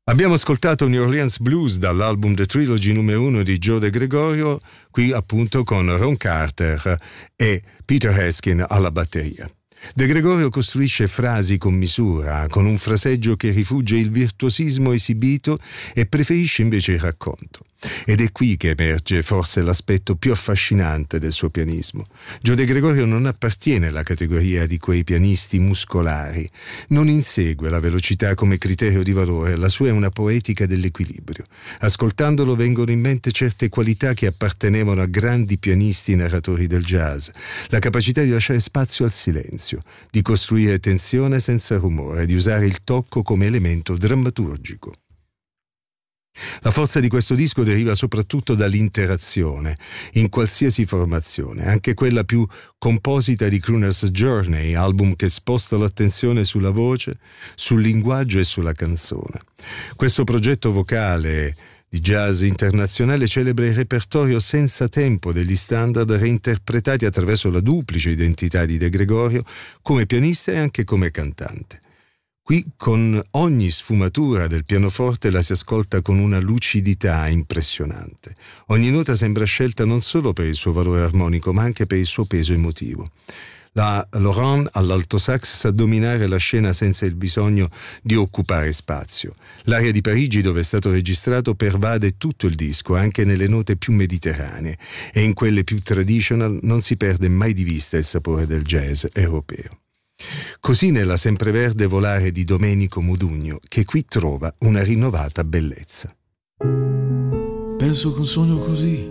Abbiamo ascoltato New Orleans Blues dall'album The Trilogy numero 1 di Joe De Gregorio, qui appunto con Ron Carter e Peter Heskin alla batteria. De Gregorio costruisce frasi con misura, con un fraseggio che rifugge il virtuosismo esibito e preferisce invece il racconto. Ed è qui che emerge forse l'aspetto più affascinante del suo pianismo. Joe De Gregorio non appartiene alla categoria di quei pianisti muscolari, non insegue la velocità come criterio di valore, la sua è una poetica dell'equilibrio. Ascoltandolo vengono in mente certe qualità che appartenevano a grandi pianisti narratori del jazz, la capacità di lasciare spazio al silenzio, di costruire tensione senza rumore, di usare il tocco come elemento drammaturgico. La forza di questo disco deriva soprattutto dall'interazione, in qualsiasi formazione, anche quella più composita di Crooner's Journey, album che sposta l'attenzione sulla voce, sul linguaggio e sulla canzone. Questo progetto vocale di jazz internazionale celebra il repertorio senza tempo degli standard reinterpretati attraverso la duplice identità di De Gregorio come pianista e anche come cantante. Qui con ogni sfumatura del pianoforte la si ascolta con una lucidità impressionante. Ogni nota sembra scelta non solo per il suo valore armonico ma anche per il suo peso emotivo. La Laurent all'alto sax sa dominare la scena senza il bisogno di occupare spazio. L'area di Parigi dove è stato registrato pervade tutto il disco, anche nelle note più mediterranee, e in quelle più traditional non si perde mai di vista il sapore del jazz europeo. Così nella sempreverde volare di Domenico Modugno, che qui trova una rinnovata bellezza. Penso che un sogno così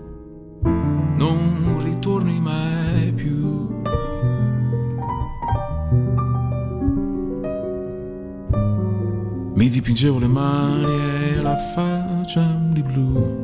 non ritorni mai più. Mi dipingevo le mani e la faccia di blu.